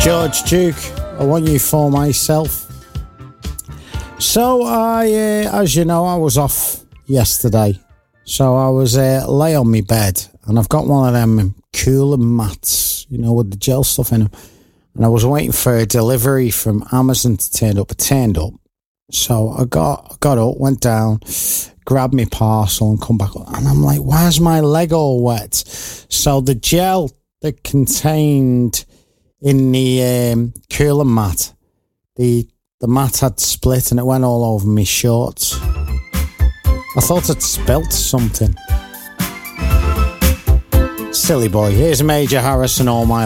George Duke, I Want You For Myself. So as you know, I was off yesterday. So I was lay on my bed, and I've got one of them cooling mats, with the gel stuff in them. And I was waiting for a delivery from Amazon to turn up. It turned up. So I got up, went down, grabbed my parcel and come back up. And I'm like, why's my leg all wet? So the gel that contained in the cooling mat, the mat had split and it went all over my shorts. I thought I'd spilt something. Silly boy. Here's Major Harrison, All My